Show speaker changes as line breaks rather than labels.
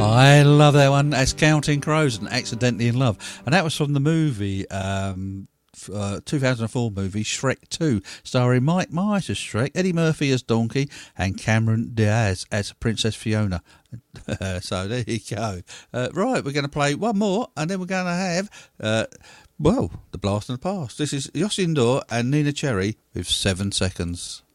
I love that one. That's Counting Crows and Accidentally in Love. And that was from the movie, 2004 movie Shrek 2, starring Mike Myers as Shrek, Eddie Murphy as Donkey, and Cameron Diaz as Princess Fiona. So there you go. Right, we're going to play one more, and then we're going to have, The Blast in the Past. This is Yosh Indoor and Nina Cherry with 7 Seconds.